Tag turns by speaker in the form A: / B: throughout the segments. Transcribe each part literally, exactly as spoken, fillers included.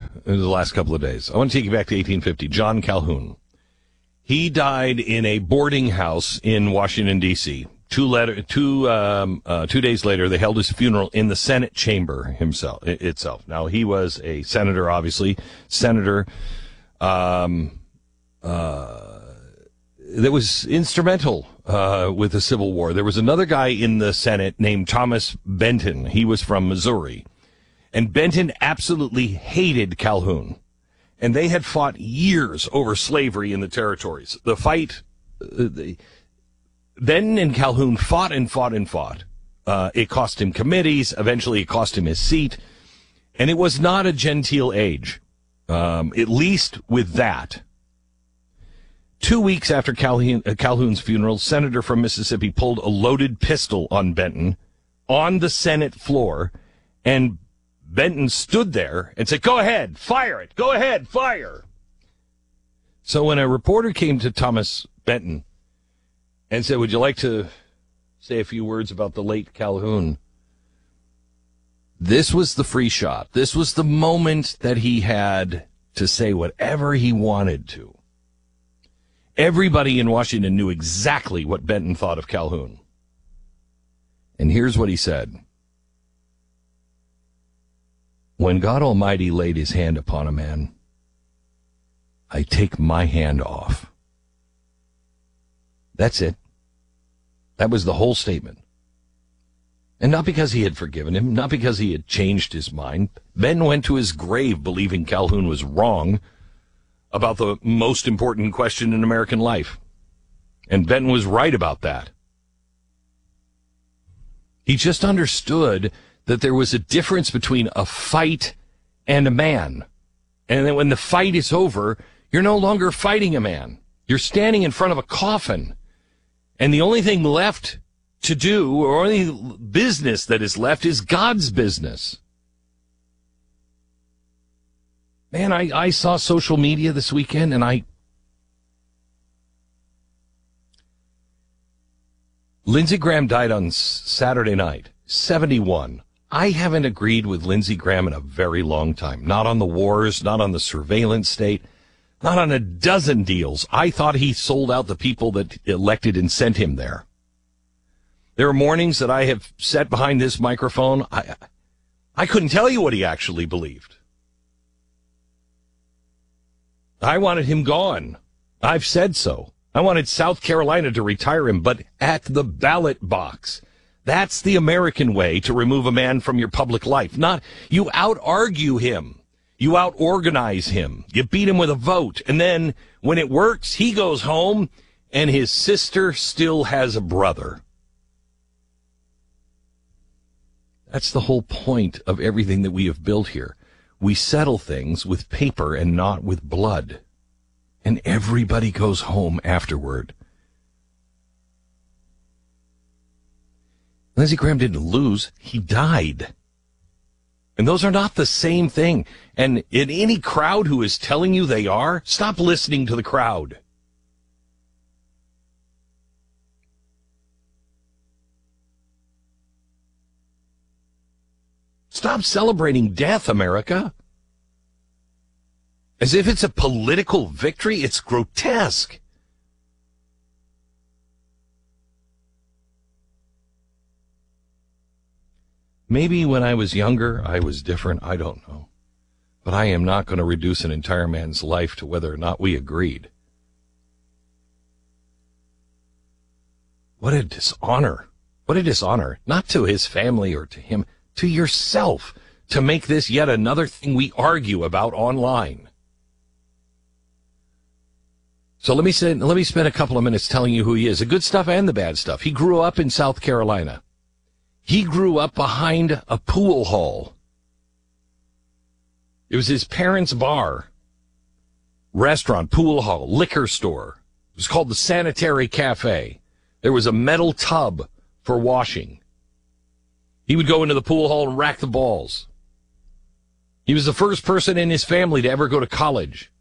A: in the last couple of days. I want to take you back to eighteen fifty. John Calhoun. He died in a boarding house in Washington, D C Two letter, two um, uh, two days later, they held his funeral in the Senate chamber himself itself. Now, he was a senator, obviously, senator um, uh, that was instrumental uh, with the Civil War. There was another guy in the Senate named Thomas Benton. He was from Missouri, and Benton absolutely hated Calhoun. And they had fought years over slavery in the territories. The fight. Uh, the, Benton and Calhoun fought and fought and fought. Uh, it cost him committees. Eventually, it cost him his seat. And it was not a genteel age, um, at least with that. Two weeks after Calhoun, uh, Calhoun's funeral, Senator from Mississippi pulled a loaded pistol on Benton on the Senate floor, and Benton stood there and said, "Go ahead, fire it. Go ahead, fire." So when a reporter came to Thomas Benton and said, "Would you like to say a few words about the late Calhoun?" This was the free shot. This was the moment that he had to say whatever he wanted to. Everybody in Washington knew exactly what Benton thought of Calhoun. And here's what he said. "When God Almighty laid his hand upon a man, I take my hand off." That's it. That was the whole statement. And not because he had forgiven him, not because he had changed his mind. Ben went to his grave believing Calhoun was wrong about the most important question in American life. And Benton was right about that. He just understood that there was a difference between a fight and a man. And then when the fight is over, you're no longer fighting a man. You're standing in front of a coffin. And the only thing left to do, or only business that is left, is God's business. Man, I, I saw social media this weekend, and I... Lindsey Graham died on Saturday night, seventy-one. I haven't agreed with Lindsey Graham in a very long time. Not on the wars, not on the surveillance state, not on a dozen deals. I thought he sold out the people that elected and sent him there. There are mornings that I have sat behind this microphone. I, I couldn't tell you what he actually believed. I wanted him gone. I've said so. I wanted South Carolina to retire him, but at the ballot box. That's the American way to remove a man from your public life. Not you out-argue him. You out-organize him. You beat him with a vote. And then when it works, he goes home and his sister still has a brother. That's the whole point of everything that we have built here. We settle things with paper and not with blood. And everybody goes home afterward. Lindsey Graham didn't lose. He died. And those are not the same thing. And in any crowd who is telling you they are, stop listening to the crowd. Stop celebrating death, America. As if it's a political victory. It's grotesque. Maybe when I was younger, I was different. I don't know. But I am not going to reduce an entire man's life to whether or not we agreed. What a dishonor. What a dishonor. Not to his family or to him, to yourself, to make this yet another thing we argue about online. So let me say, let me spend a couple of minutes telling you who he is, the good stuff and the bad stuff. He grew up in South Carolina. He grew up behind a pool hall. It was his parents' bar, restaurant, pool hall, liquor store. It was called the Sanitary Cafe. There was a metal tub for washing. He would go into the pool hall and rack the balls. He was the first person in his family to ever go to college.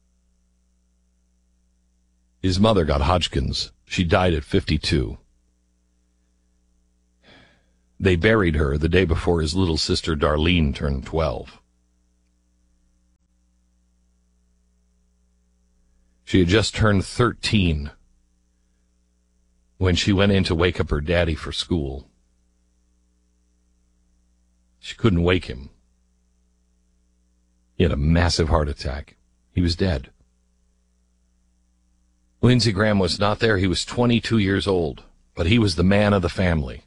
A: His mother got Hodgkin's. She died at fifty-two. They buried her the day before his little sister Darlene turned twelve. She had just turned thirteen when she went in to wake up her daddy for school. She couldn't wake him. He had a massive heart attack. He was dead. Lindsey Graham was not there. He was twenty-two years old, but he was the man of the family.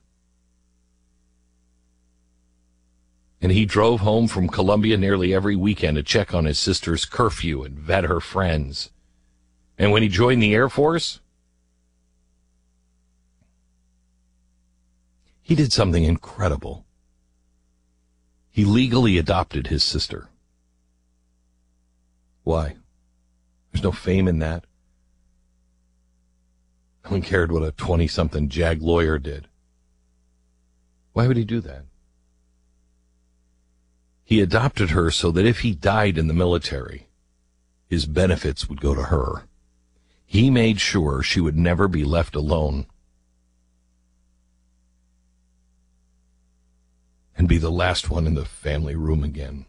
A: And he drove home from Columbia nearly every weekend to check on his sister's curfew and vet her friends. And when he joined the Air Force, he did something incredible. He legally adopted his sister. Why? There's no fame in that. No one cared what a twenty-something JAG lawyer did. Why would he do that? He adopted her so that if he died in the military, his benefits would go to her. He made sure she would never be left alone and be the last one in the family room again.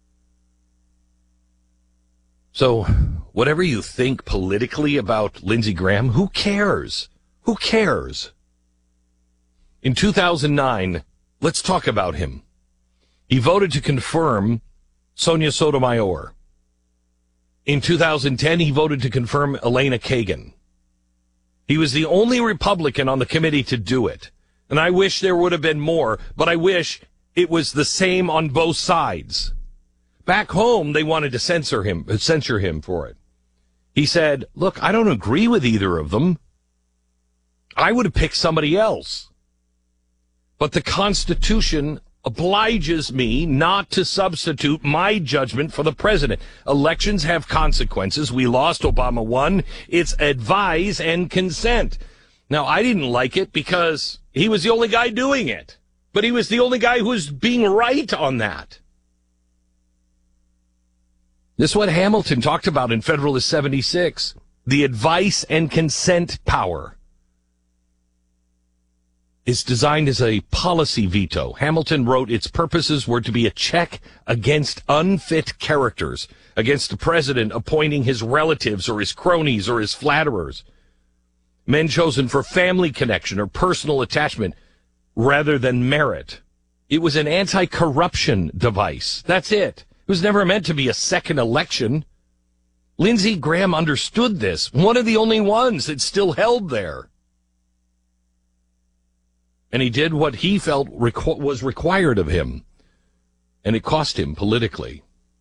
A: So, whatever you think politically about Lindsey Graham, who cares? Who cares? In two thousand nine, let's talk about him. He voted to confirm Sonia Sotomayor. In two thousand ten, he voted to confirm Elena Kagan. He was the only Republican on the committee to do it. And I wish there would have been more, but I wish it was the same on both sides. Back home, they wanted to censor him, censure him for it. He said, look, I don't agree with either of them. I would have picked somebody else. But the Constitution obliges me not to substitute my judgment for the president. Elections have consequences. We lost, Obama won. It's advise and consent. Now, I didn't like it because he was the only guy doing it. But he was the only guy who was being right on that. This is what Hamilton talked about in Federalist seventy-six, the advice and consent power. It's designed as a policy veto. Hamilton wrote its purposes were to be a check against unfit characters, against the president appointing his relatives or his cronies or his flatterers, men chosen for family connection or personal attachment rather than merit. It was an anti-corruption device. That's it. It was never meant to be a second election. Lindsey Graham understood this, one of the only ones that still held there. And he did what he felt requ- was required of him. And it cost him politically.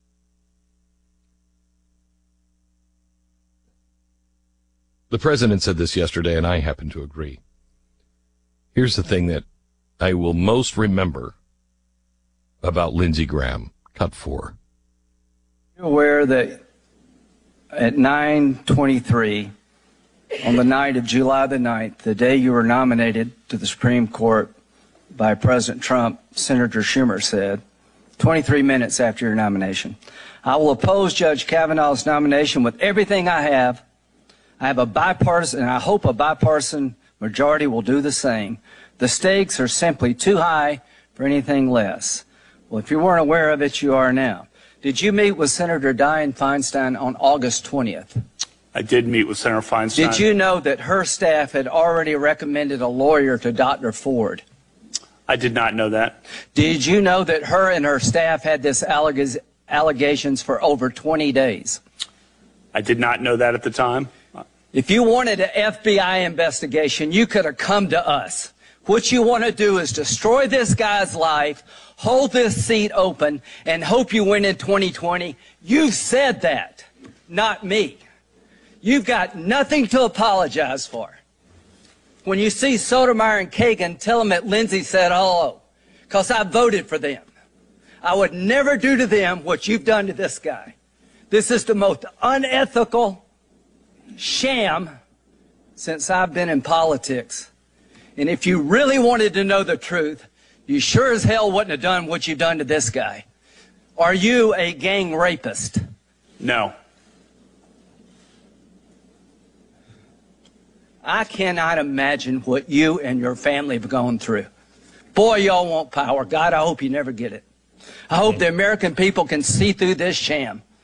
A: The president said this yesterday, and I happen to agree. Here's the thing that I will most remember about Lindsey Graham. Cut four.
B: You're aware that at nine twenty-three, on the night of July the ninth, the day you were nominated to the Supreme Court by President Trump, Senator Schumer said, twenty-three minutes after your nomination, I will oppose Judge Kavanaugh's nomination with everything I have. I have a bipartisan, and I hope a bipartisan majority will do the same. The stakes are simply too high for anything less. Well, if you weren't aware of it, you are now. Did you meet with Senator Dianne Feinstein on August twentieth?
C: I did meet with Senator Feinstein.
B: Did you know that her staff had already recommended a lawyer to Doctor Ford?
C: I did not know that.
B: Did you know that her and her staff had this alleg- allegations for over twenty days?
C: I did not know that at the time.
B: If you wanted an F B I investigation, you could have come to us. What you want to do is destroy this guy's life, hold this seat open, and hope you win in twenty twenty. You said that, not me. You've got nothing to apologize for. When you see Sotomayor and Kagan, tell them that Lindsey said hello, because I voted for them. I would never do to them what you've done to this guy. This is the most unethical sham since I've been in politics. And if you really wanted to know the truth, you sure as hell wouldn't have done what you've done to this guy. Are you a gang rapist?
C: No.
B: I cannot imagine what you and your family have gone through. Boy, y'all want power. God, I hope you never get it. I hope the American people can see through this sham.